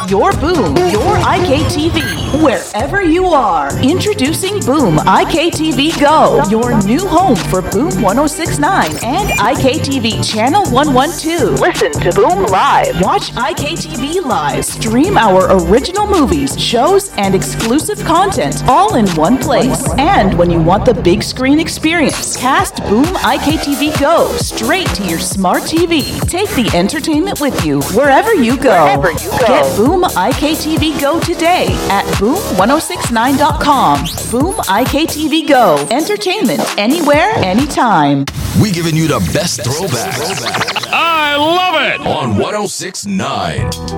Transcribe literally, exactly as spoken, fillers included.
your Boom, your I K T V, wherever you are. Introducing Boom I K T V Go, your new home for Boom one oh six point nine and I K T V Channel one twelve. Listen to Boom Live. Watch I K T V Live. Stream our original movies, shows, and exclusive content all in one place. And when you want the big screen experience, cast Boom I K T V Go straight to your smart T V. Take the entertainment with you wherever you go. Wherever you go. Get Boom I K T V Go today at boom ten sixty-nine dot com. Boom I K T V Go. Entertainment anywhere, anytime. We giving you the best throwback. I love it! On one oh six point nine.